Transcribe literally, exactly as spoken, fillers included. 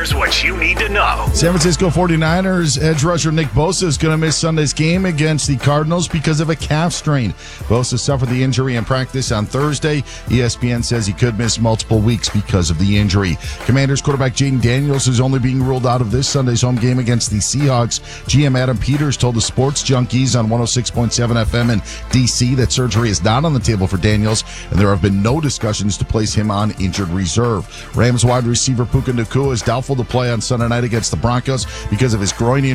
Here's what you need to know. San Francisco forty-niners edge rusher Nick Bosa is going to miss Sunday's game against the Cardinals because of a calf strain. Bosa suffered the injury in practice on Thursday. E S P N says he could miss multiple weeks because of the injury. Commanders quarterback Jaden Daniels is only being ruled out of this Sunday's home game against the Seahawks. G M Adam Peters told the Sports Junkies on one oh six point seven F M in D C that surgery is not on the table for Daniels, and there have been no discussions to place him on injured reserve. Rams wide receiver Puka Nacua is doubtful to play on Sunday night against the Broncos because of his groin injury.